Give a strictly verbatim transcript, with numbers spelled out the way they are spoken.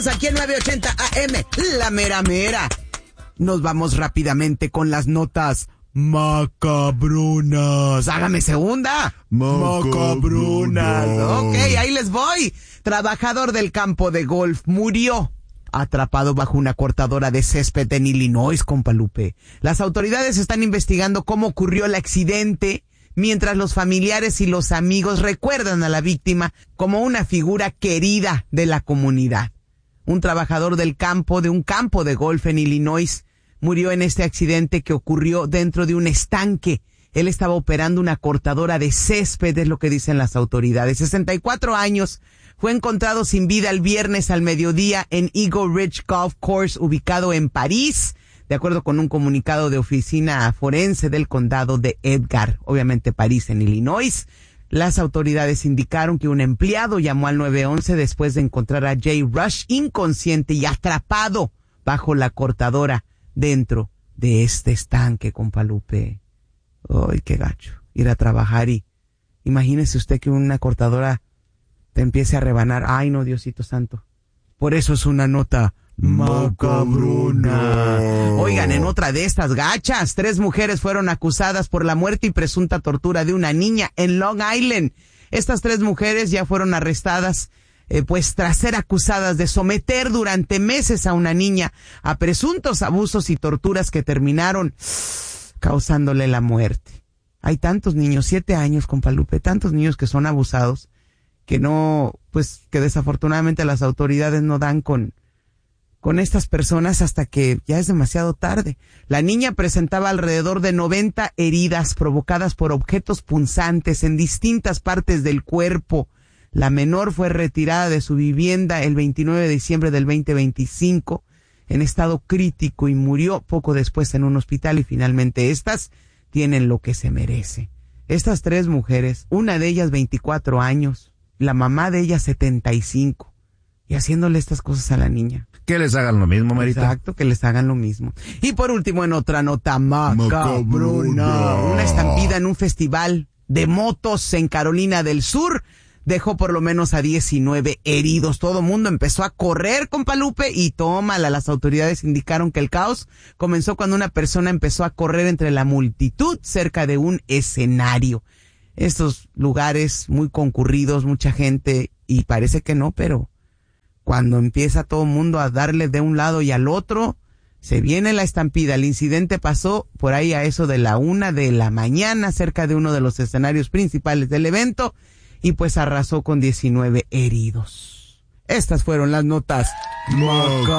Continuamos aquí en nueve ochenta A M, La Mera Mera. Nos vamos rápidamente con las notas macabrunas. Hágame segunda. Macabrunas. Ok, ahí les voy. Trabajador del campo de golf murió atrapado bajo una cortadora de césped en Illinois, compa Lupe. Las autoridades están investigando cómo ocurrió el accidente, mientras los familiares y los amigos recuerdan a la víctima como una figura querida de la comunidad. Un trabajador del campo, de un campo de golf en Illinois, murió en este accidente que ocurrió dentro de un estanque. Él estaba operando una cortadora de césped, es lo que dicen las autoridades. sesenta y cuatro años, fue encontrado sin vida el viernes al mediodía en Eagle Ridge Golf Course, ubicado en París, de acuerdo con un comunicado de oficina forense del condado de Edgar, obviamente París en Illinois. Las autoridades indicaron que un empleado llamó al nueve once después de encontrar a Jay Rush inconsciente y atrapado bajo la cortadora dentro de este estanque, compa Lupe. Ay, qué gacho. Ir a trabajar y imagínese usted que una cortadora te empiece a rebanar. Ay, no, Diosito santo. Por eso es una nota macabruna. Oigan, en otra de estas gachas, tres mujeres fueron acusadas por la muerte y presunta tortura de una niña en Long Island. Estas tres mujeres ya fueron arrestadas, eh, pues tras ser acusadas de someter durante meses a una niña a presuntos abusos y torturas que terminaron causándole la muerte. Hay tantos niños, siete años, compa Lupe, tantos niños que son abusados, que no, pues, que desafortunadamente las autoridades no dan con con estas personas hasta que ya es demasiado tarde. La niña presentaba alrededor de noventa heridas provocadas por objetos punzantes en distintas partes del cuerpo. La menor fue retirada de su vivienda el veintinueve de diciembre del veinte veinticinco en estado crítico y murió poco después en un hospital, y finalmente estas tienen lo que se merece. Estas tres mujeres, una de ellas veinticuatro años, la mamá de ella setenta y cinco, y haciéndole estas cosas a la niña. Que les hagan lo mismo, Marita. Exacto, que les hagan lo mismo. Y por último, en otra nota macabruna, una estampida en un festival de motos en Carolina del Sur dejó por lo menos a diecinueve heridos. Todo el mundo empezó a correr, compa Lupe, y tómala. Las autoridades indicaron que el caos comenzó cuando una persona empezó a correr entre la multitud cerca de un escenario. Estos lugares muy concurridos, mucha gente, y parece que no, pero cuando empieza todo el mundo a darle de un lado y al otro, se viene la estampida. El incidente pasó por ahí a eso de la una de la mañana, cerca de uno de los escenarios principales del evento, y pues arrasó con diecinueve heridos. Estas fueron las notas macabrunas.